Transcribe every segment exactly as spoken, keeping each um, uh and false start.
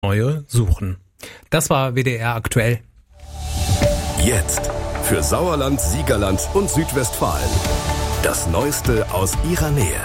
neue suchen. Das war W D R aktuell. Jetzt für Sauerland, Siegerland und Südwestfalen. Das Neueste aus ihrer Nähe.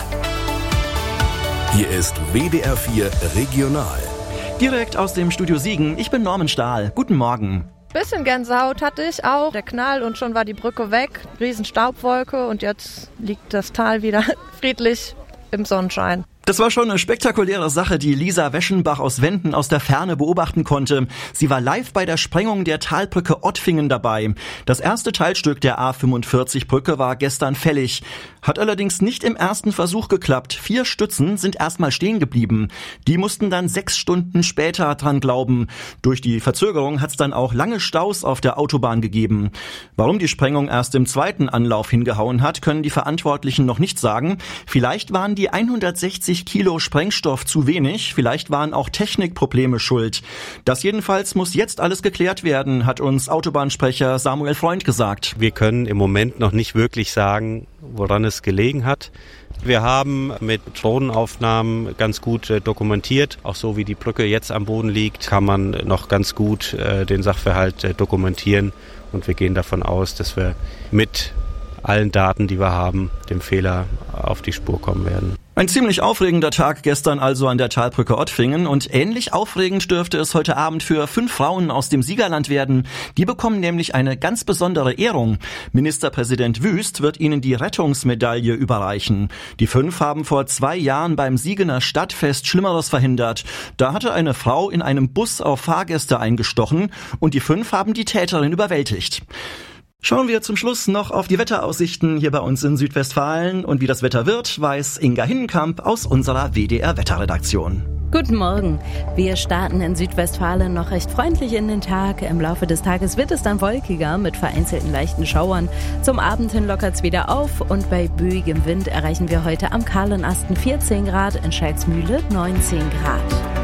Hier ist W D R vier Regional. Direkt aus dem Studio Siegen, ich bin Norman Stahl. Guten Morgen. Bisschen Gänsehaut hatte ich auch. Der Knall und schon war die Brücke weg. Riesen Staubwolke und jetzt liegt das Tal wieder friedlich im Sonnenschein. Das war schon eine spektakuläre Sache, die Lisa Weschenbach aus Wenden aus der Ferne beobachten konnte. Sie war live bei der Sprengung der Talbrücke Ottfingen dabei. Das erste Teilstück der A fünfundvierzig Brücke war gestern fällig. Hat allerdings nicht im ersten Versuch geklappt. Vier Stützen sind erstmal stehen geblieben. Die mussten dann sechs Stunden später dran glauben. Durch die Verzögerung hat es dann auch lange Staus auf der Autobahn gegeben. Warum die Sprengung erst im zweiten Anlauf hingehauen hat, können die Verantwortlichen noch nicht sagen. Vielleicht waren die hundertsechzig Kilo Sprengstoff zu wenig, vielleicht waren auch Technikprobleme schuld. Das jedenfalls muss jetzt alles geklärt werden, hat uns Autobahnsprecher Samuel Freund gesagt. Wir können im Moment noch nicht wirklich sagen, woran es gelegen hat. Wir haben mit Drohnenaufnahmen ganz gut äh, dokumentiert. Auch so wie die Brücke jetzt am Boden liegt, kann man noch ganz gut äh, den Sachverhalt äh, dokumentieren. Und wir gehen davon aus, dass wir mit allen Daten, die wir haben, dem Fehler auf die Spur kommen werden. Ein ziemlich aufregender Tag gestern also an der Talbrücke Ottfingen und ähnlich aufregend dürfte es heute Abend für fünf Frauen aus dem Siegerland werden. Die bekommen nämlich eine ganz besondere Ehrung. Ministerpräsident Wüst wird ihnen die Rettungsmedaille überreichen. Die fünf haben vor zwei Jahren beim Siegener Stadtfest Schlimmeres verhindert. Da hatte eine Frau in einem Bus auf Fahrgäste eingestochen und die fünf haben die Täterin überwältigt. Schauen wir zum Schluss noch auf die Wetteraussichten hier bei uns in Südwestfalen. Und wie das Wetter wird, weiß Inga Hinnenkamp aus unserer W D R-Wetterredaktion. Guten Morgen. Wir starten in Südwestfalen noch recht freundlich in den Tag. Im Laufe des Tages wird es dann wolkiger mit vereinzelten leichten Schauern. Zum Abend hin lockert es wieder auf und bei böigem Wind erreichen wir heute am Kahlen Asten vierzehn Grad, in Schalksmühle neunzehn Grad.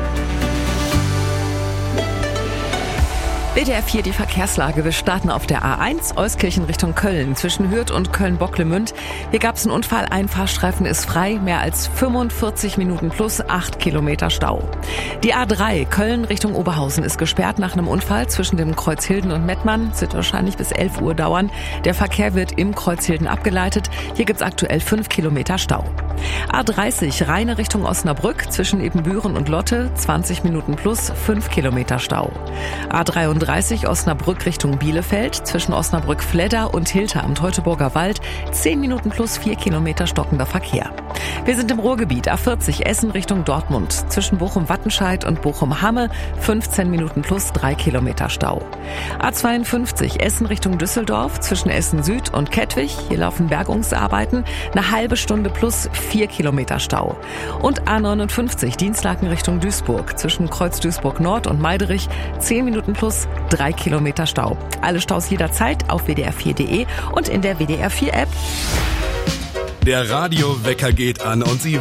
W D R vier, die Verkehrslage. Wir starten auf der A eins, Euskirchen Richtung Köln, zwischen Hürth und Köln-Bocklemünd. Hier gab es einen Unfall, ein Fahrstreifen ist frei, mehr als fünfundvierzig Minuten plus acht Kilometer Stau. Die A drei, Köln Richtung Oberhausen, ist gesperrt nach einem Unfall zwischen dem Kreuz Hilden und Mettmann. Es wird wahrscheinlich bis elf Uhr dauern. Der Verkehr wird im Kreuz Hilden abgeleitet. Hier gibt es aktuell fünf Kilometer Stau. A dreißig, Rheine Richtung Osnabrück, zwischen Ebenbüren und Lotte, zwanzig Minuten plus fünf Kilometer Stau. A dreiunddreißig, Osnabrück Richtung Bielefeld, zwischen Osnabrück-Fledder und Hilter am Teutoburger Wald, zehn Minuten plus vier Kilometer stockender Verkehr. Wir sind im Ruhrgebiet, A vierzig, Essen Richtung Dortmund, zwischen Bochum-Wattenscheid und Bochum-Hamme, fünfzehn Minuten plus drei Kilometer Stau. A zweiundfünfzig, Essen Richtung Düsseldorf, zwischen Essen Süd und Kettwig, hier laufen Bergungsarbeiten, eine halbe Stunde plus vier Kilometer Stau. Und A neunundfünfzig, Dienstlaken Richtung Duisburg, zwischen Kreuz Duisburg Nord und Meiderich, zehn Minuten plus drei Kilometer Stau. Alle Staus jederzeit auf w d r vier punkt de und in der W D R vier App. Der Radiowecker geht an und Sie